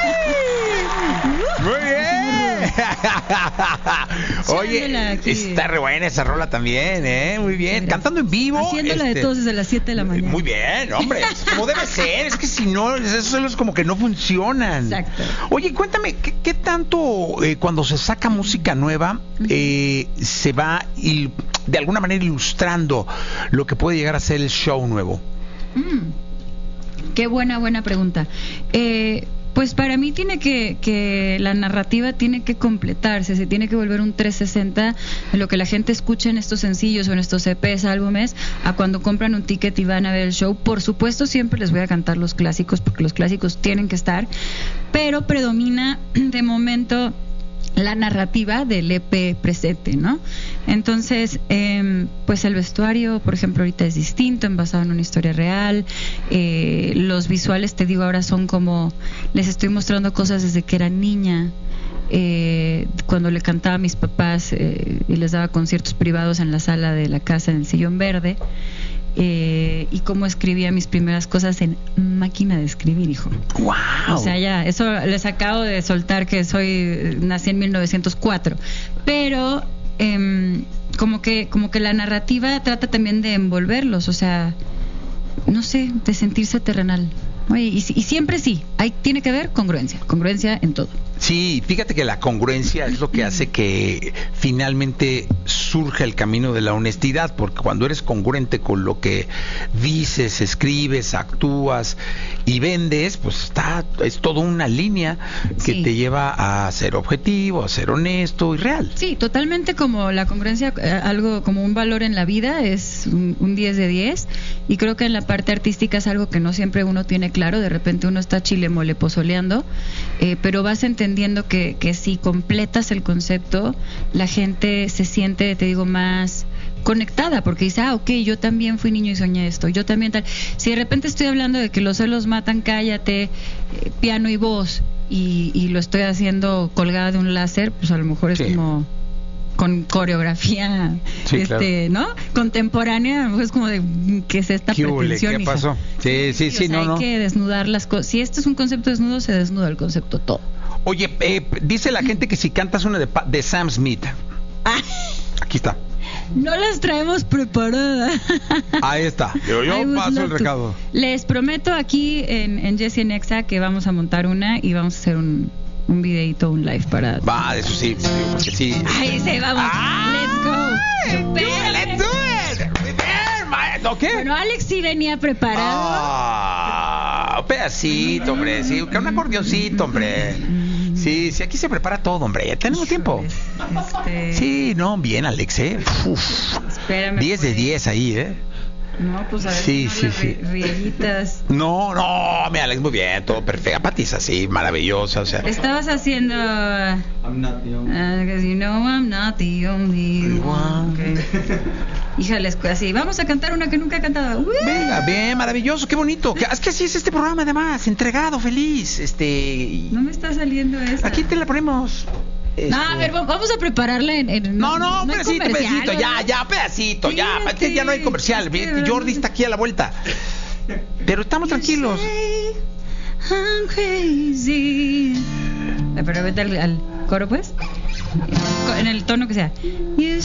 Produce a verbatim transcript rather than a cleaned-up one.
Muy bien. Oye, está re buena esa rola también, ¿eh? Muy bien. Cantando en vivo. Haciéndola este, de todos desde las siete de la mañana. Muy bien, hombre. Como debe ser. Es que si no, esos es como que no funcionan. Exacto. Oye, cuéntame, ¿qué, qué tanto eh, cuando se saca música nueva eh, se va y de alguna manera ilustrando lo que puede llegar a ser el show nuevo? Mm. Qué buena, buena pregunta. Eh... Pues para mí tiene que, que la narrativa tiene que completarse, se tiene que volver un trescientos sesenta de lo que la gente escucha en estos sencillos o en estos E Pes, álbumes, a cuando compran un ticket y van a ver el show. Por supuesto siempre les voy a cantar los clásicos porque los clásicos tienen que estar, pero predomina de momento la narrativa del E Pe presente, ¿no? Entonces, eh, pues el vestuario, por ejemplo, ahorita es distinto, basado en una historia real. Eh, los visuales, te digo, ahora son como, les estoy mostrando cosas desde que era niña. Eh, cuando le cantaba a mis papás eh, y les daba conciertos privados en la sala de la casa en el sillón verde. Eh, y cómo escribía mis primeras cosas en máquina de escribir, hijo. ¡Wow! O sea, ya, eso les acabo de soltar que soy, nací en mil novecientos cuatro. Pero eh, como que como que la narrativa trata también de envolverlos, o sea, no sé, de sentirse terrenal. Oye, y, y siempre sí, hay, tiene que haber congruencia, congruencia en todo. Sí, fíjate que la congruencia es lo que hace que finalmente surja el camino de la honestidad, porque cuando eres congruente con lo que dices, escribes, actúas y vendes, pues está, es toda una línea que Sí. te lleva a ser objetivo, a ser honesto y real. Sí, totalmente, como la congruencia, eh, algo como un valor en la vida, es un, un diez de diez, y creo que en la parte artística es algo que no siempre uno tiene claro. De repente uno está chile mole pozoleando, eh, pero vas entendiendo que, que si completas el concepto, la gente se siente, te digo, más conectada, porque dice, ah, ok, yo también fui niño y soñé esto, yo también tal. Si de repente estoy hablando de que los celos matan, cállate, eh, piano y voz, y, y lo estoy haciendo colgada de un láser, pues a lo mejor es Sí. como con coreografía, Sí, este, ¿no? Contemporánea, es como de que es esta ¿Qué huele? pretensión. ¿Qué hija. pasó? Sí, sí, sí, o sea, no, hay no. que desnudar las cosas. Si este es un concepto desnudo, se desnuda el concepto todo. Oye, eh, dice la gente que si cantas una de, Pa- de Sam Smith. Ah, Aquí está. no las traemos preparadas. Ahí está. Yo, yo I would paso el love to. recado. Les prometo aquí en, en Jessy Nexa que vamos a montar una y vamos a hacer un, un videito, un live para... Va, eso sí, sí, porque sí. Ahí sí, vamos. Let's go. Pero- Let's do it. Muy bien, maestro. ¿Qué? Bueno, Alex sí venía preparado. Ah, un pedacito, hombre. Sí, un acordeoncito, hombre. Sí, sí, aquí se prepara todo, hombre. Ya tenemos tiempo. Este, Sí, no, bien, Alex, ¿eh? Uf. Espérame. diez de pues. diez ahí, ¿eh? No, pues a ver, Sí, si sí, no sí. le ri- riellitas. No, no, mi Alex, muy bien, todo perfecto. Pati es así, maravillosa, o sea. Estabas haciendo... I'm not the only Uh, 'cause you know I'm not the only one. Okay. Híjales, pues así. Vamos a cantar una que nunca he cantado. ¡Uh! Venga, bien, maravilloso, qué bonito. Es que así es este programa, además, entregado, feliz. Este. y- No me está saliendo esa. Aquí te la ponemos. Este... No, a ver, va- vamos a prepararla en... en- No, no, un hay pedacito, comercial, pedacito, ya, ¿verdad? ya, pedacito, Sí, ya. es Es que que- ya no hay comercial. es que- ve, Jordi está aquí a la vuelta. Pero estamos tranquilos. I'm crazy. Eh, Pero vete al, al coro, pues. En el tono que sea. You